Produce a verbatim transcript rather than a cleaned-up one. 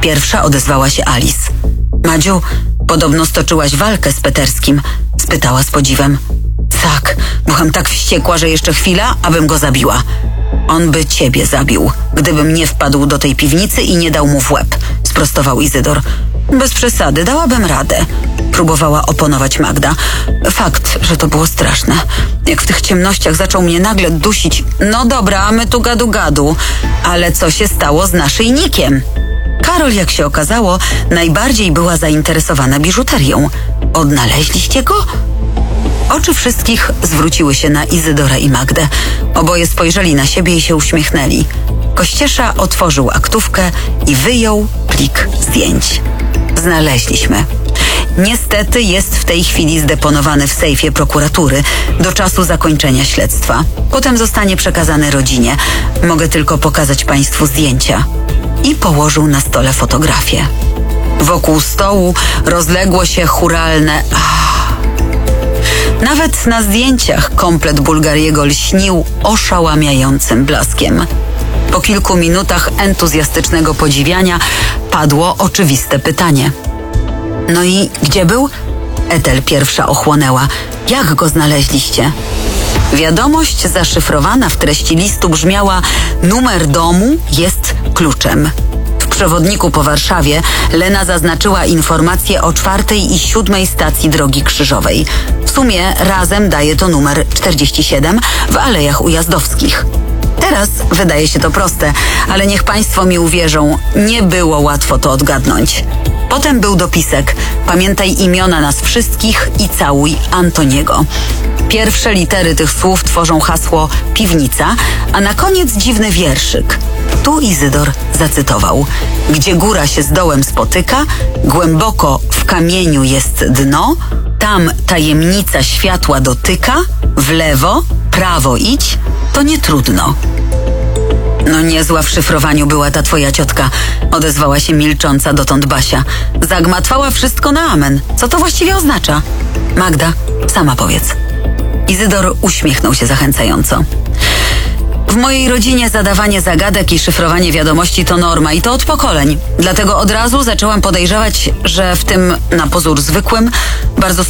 Pierwsza odezwała się Alice. Madziu, podobno stoczyłaś walkę z Peterskim? Spytała z podziwem. Tak, byłam tak wściekła, że jeszcze chwila, abym go zabiła. On by ciebie zabił, gdybym nie wpadł do tej piwnicy i nie dał mu w łeb, sprostował Izydor. Bez przesady, dałabym radę. Próbowała oponować Magda. Fakt, że to było straszne. Jak w tych ciemnościach zaczął mnie nagle dusić. No dobra, my tu gadu gadu. Ale co się stało z naszyjnikiem? Karol, jak się okazało, najbardziej była zainteresowana biżuterią. Odnaleźliście go? Oczy wszystkich zwróciły się na Izydora i Magdę. Oboje spojrzeli na siebie i się uśmiechnęli. Kościesza otworzył aktówkę i wyjął plik zdjęć. Znaleźliśmy. Niestety jest w tej chwili zdeponowany w sejfie prokuratury do czasu zakończenia śledztwa. Potem zostanie przekazany rodzinie. Mogę tylko pokazać państwu zdjęcia. I położył na stole fotografię. Wokół stołu rozległo się churalne ah. Nawet na zdjęciach komplet Bulgariego lśnił oszałamiającym blaskiem. Po kilku minutach entuzjastycznego podziwiania padło oczywiste pytanie. No i gdzie był? Etel pierwsza ochłonęła. Jak go znaleźliście? Wiadomość zaszyfrowana w treści listu brzmiała: numer domu jest kluczem. W przewodniku po Warszawie Lena zaznaczyła informację o czwartej i siódmej stacji drogi krzyżowej. W sumie razem daje to numer czterdzieści siedem w Alejach Ujazdowskich. Teraz wydaje się to proste, ale niech państwo mi uwierzą, nie było łatwo to odgadnąć. Potem był dopisek: pamiętaj imiona nas wszystkich i całuj Antoniego. Pierwsze litery tych słów tworzą hasło piwnica, a na koniec dziwny wierszyk. Tu Izydor zacytował: gdzie góra się z dołem spotyka, głęboko w kamieniu jest dno, tam tajemnica światła dotyka, w lewo, prawo idź, to nie trudno. No niezła w szyfrowaniu była ta twoja ciotka, odezwała się milcząca dotąd Basia. Zagmatwała wszystko na amen. Co to właściwie oznacza? Magda, sama powiedz. Izydor uśmiechnął się zachęcająco. W mojej rodzinie zadawanie zagadek i szyfrowanie wiadomości to norma i to od pokoleń. Dlatego od razu zaczęłam podejrzewać, że w tym na pozór zwykłym, bardzo